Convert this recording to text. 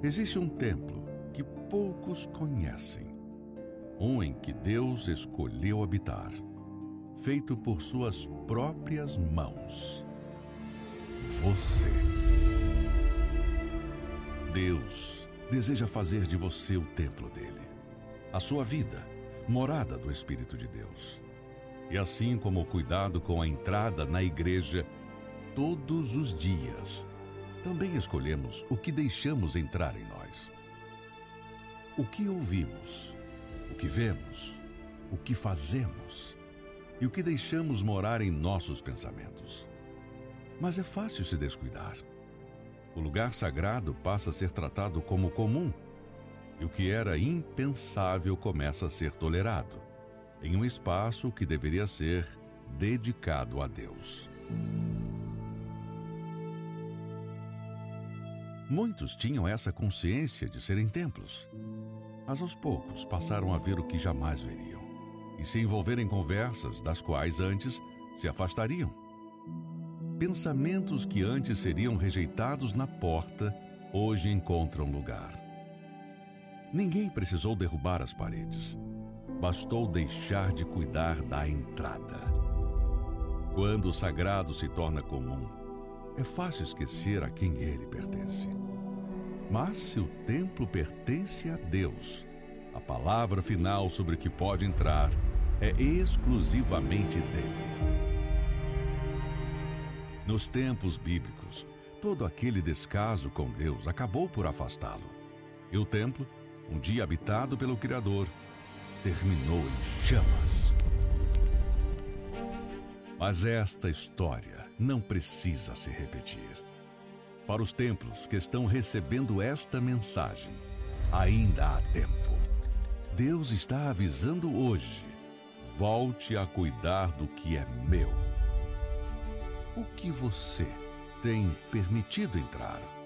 Existe um templo que poucos conhecem, um em que Deus escolheu habitar, feito por suas próprias mãos. Você. Deus deseja fazer de você o templo dele, a sua vida, morada do Espírito de Deus. E assim como o cuidado com a entrada na igreja todos os dias, também escolhemos o que deixamos entrar em nós. O que ouvimos, o que vemos, o que fazemos e o que deixamos morar em nossos pensamentos. Mas é fácil se descuidar. O lugar sagrado passa a ser tratado como comum, e o que era impensável começa a ser tolerado, em um espaço que deveria ser dedicado a Deus. Muitos tinham essa consciência de serem templos, mas aos poucos passaram a ver o que jamais veriam e se envolver em conversas das quais antes se afastariam. Pensamentos que antes seriam rejeitados na porta, hoje encontram lugar. Ninguém precisou derrubar as paredes. Bastou deixar de cuidar da entrada. Quando o sagrado se torna comum, é fácil esquecer a quem ele pertence. Mas se o templo pertence a Deus, a palavra final sobre o que pode entrar é exclusivamente dele. Nos tempos bíblicos, todo aquele descaso com Deus acabou por afastá-lo. E o templo, um dia habitado pelo Criador, terminou em chamas. Mas esta história não precisa se repetir. Para os templos que estão recebendo esta mensagem, ainda há tempo. Deus está avisando hoje: volte a cuidar do que é meu. O que você tem permitido entrar?